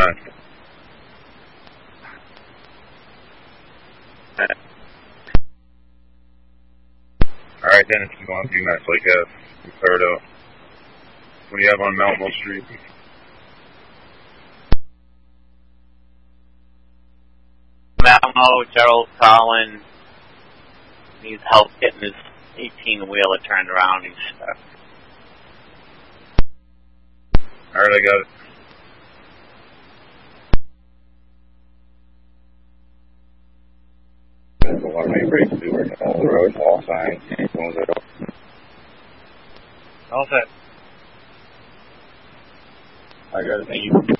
9. Alright, Dennis, you want to UMass Lake Ave. You cleared out. What do you have on Mount Mill Street? Malmo, Gerald Collin needs help getting his 18-wheeler turned around. He's stuck. Alright, I got it. There's a lot of main breaks too right now. All the roads, all signs, phones are open. All set. I got it, thank you.